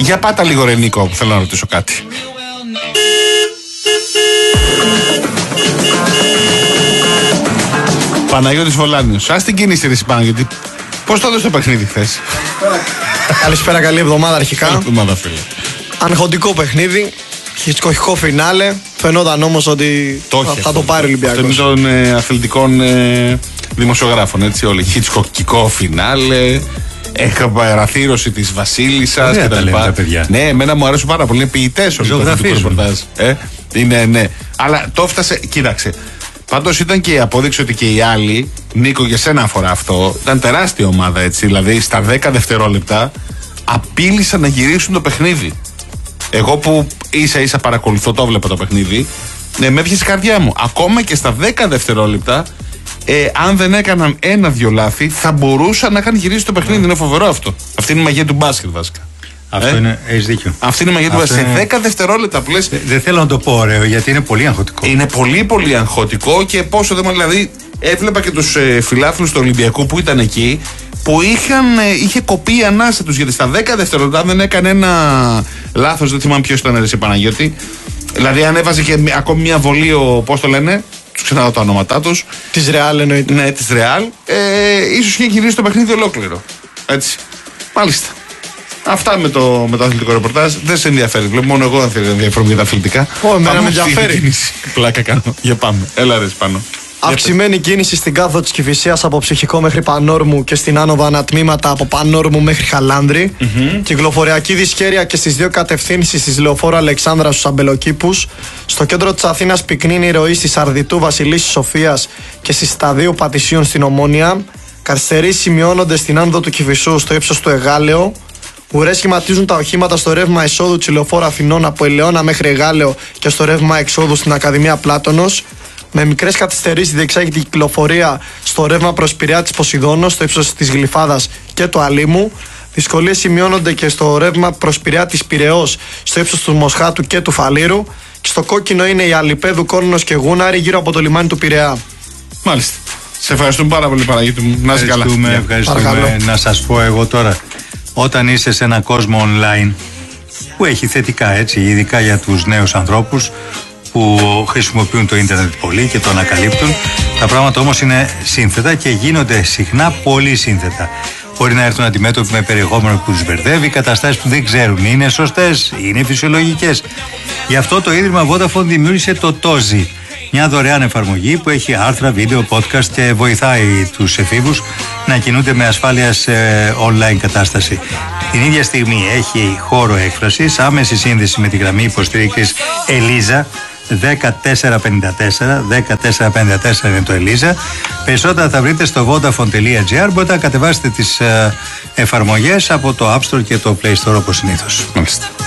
Για πάτα λίγο ρε Νίκο, που θέλω να ρωτήσω κάτι. Παναγιώτης Βολάνιος. Ας την κίνηση ρε Παναγιώτη. Πώς το έδωσε το παιχνίδι χθες? Καλησπέρα, καλή εβδομάδα αρχικά. Καλή εβδομάδα, φίλε. Αγχωτικό παιχνίδι, χιτσκοκικό φινάλε. Φαινόταν όμως ότι θα το πάρει ο Ολυμπιακός. Αυτό είναι των αθλητικών δημοσιογράφων, έτσι όλοι. Χιτσκοκικό φινάλε, παραθύρωση της Βασίλισσας κτλ. Ναι, εμένα μου αρέσουν πάρα πολύ. Είναι ποιητές όλοι το αθλητικό ρεπορτάζ. Ναι. Αλλά το έφτασε, κοίταξε. Πάντως ήταν και η απόδειξη ότι και οι άλλοι, Νίκο, για σένα αφορά αυτό, ήταν τεράστια ομάδα, έτσι. Δηλαδή στα 10 δευτερόλεπτα απείλησαν να γυρίσουν το παιχνίδι. Εγώ που ίσα-ίσα παρακολουθώ, το βλέπω το παιχνίδι, με έπιασε η καρδιά μου. Ακόμα και στα 10 δευτερόλεπτα, αν δεν έκαναν ένα-δυο λάθη, θα μπορούσαν να είχαν γυρίσει το παιχνίδι. Είναι φοβερό αυτό. Αυτή είναι η μαγεία του μπάσκετ, βασικά. Αυτό είναι, έχεις δίκιο. Αυτή είναι η μαγεία του μπάσκετ. Σε 10 δευτερόλεπτα που λες. Δεν θέλω να το πω ωραίο, γιατί είναι πολύ αγχωτικό. Είναι πολύ πολύ αγχωτικό και πόσο δεν. Δηλαδή, έβλεπα και τους φιλάθλους του Ολυμπιακού που ήταν εκεί, που είχε κοπεί η ανάσα τους, γιατί στα 10 δευτερόλεπτα δεν έκανε ένα λάθος. Δεν θυμάμαι ποιος ήταν, ρε Παναγιώτη. Δηλαδή, αν έβαζε και ακόμη μια βολή, πώς το λένε, τους ξεχνάω τα ονόματά τους. Της Ρεάλ εννοείται. Ναι, της Ρεάλ. Ίσως είχε γυρίσει το παιχνίδι ολόκληρο. Έτσι. Μάλιστα. Αυτά με το αθλητικό ρεπορτάζ. Δεν σε ενδιαφέρει. Βλέπω μόνο εγώ ενδιαφέρομαι για τα αθλητικά. Εμένα με ενδιαφέρει. Πλάκα κάνω. Για πάμε. Έλα ρε πάνω. Αυξημένη κίνηση στην κάθοδο της Κηφισίας από Ψυχικό μέχρι Πανόρμου και στην άνοδο ανατμήματα από Πανόρμου μέχρι Χαλάνδρη. Κυκλοφοριακή δυσχέρεια και στις δύο κατευθύνσεις της λεωφόρου Αλεξάνδρα στους Αμπελοκήπους. Στο κέντρο της Αθήνας πυκνή ροή στη Σαρδιτού Βασιλίσσης Σοφίας και στις Σταδίου Πατησίων στην Ομόνια. Καθυστερήσεις σημειώνονται στην άνοδο του Κηφισού στο ύψος του Εγάλεο. Ουρές σχηματίζουν τα οχήματα στο ρεύμα εισόδου της λεωφόρου Αθηνών από Ελαιώνα μέχρι Εγάλεο και στο ρεύμα εξόδου στην Ακαδημία Πλάτωνος. Με μικρές καθυστερήσεις διεξάγεται η κυκλοφορία στο ρεύμα προς Πειραιά της Ποσειδώνος, στο ύψος της Γλυφάδας και του Αλήμου. Δυσκολίες σημειώνονται και στο ρεύμα προς Πειραιά της Πειραιώς, στο ύψος του Μοσχάτου και του Φαλήρου. Και στο κόκκινο είναι η Αλιπέδου, Κόρνος και Γούναρη γύρω από το λιμάνι του Πειραιά. Μάλιστα. Σε ευχαριστούμε πάρα πολύ, Παναγιώτη μου. Να είσαι καλά. Ευχαριστούμε. Να σας πω εγώ τώρα, όταν είσαι σε ένα κόσμο online που έχει θετικά, έτσι, ειδικά για τους νέους ανθρώπους που χρησιμοποιούν το ίντερνετ πολύ και το ανακαλύπτουν, τα πράγματα όμως είναι σύνθετα και γίνονται συχνά πολύ σύνθετα. Μπορεί να έρθουν αντιμέτωποι με περιεχόμενο που τους μπερδεύει, καταστάσεις που δεν ξέρουν είναι σωστές, είναι φυσιολογικές. Γι' αυτό το Ίδρυμα Vodafone δημιούργησε το Tozi, μια δωρεάν εφαρμογή που έχει άρθρα, βίντεο, podcast και βοηθάει τους εφήβους να κινούνται με ασφάλεια σε online κατάσταση. Την ίδια στιγμή έχει χώρο έκφρασης, άμεση σύνδεση με τη γραμμή υποστήριξης Ελίζα 1454, 1454 είναι το Ελίζα. Περισσότερα θα βρείτε στο vodafone.gr. Μπορείτε να κατεβάσετε τις εφαρμογές από το App Store και το Play Store όπως συνήθως.